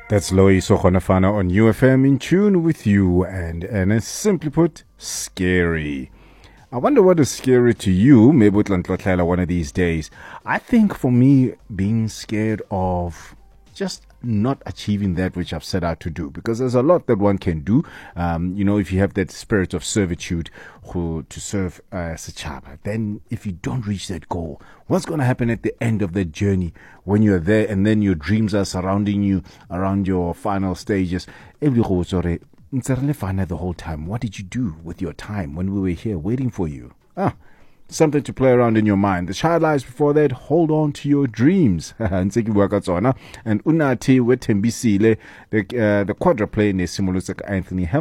That's Loiso Khonafana on UFM, in tune with you, and simply put, scary. I wonder what is scary to you, maybe one of these days. I think for me, being scared of just not achieving that which I've set out to do, because there's a lot that one can do. If you have that spirit of servitude to serve Sechaba, then if you don't reach that goal, what's going to happen at the end of that journey when you're there and then your dreams are surrounding you around your final stages? The whole time, what did you do with your time when we were here waiting for you? Something to play around in your mind. The child lies before that. Hold on to your dreams. And Unati with Tembisile, the quadruplane is Anthony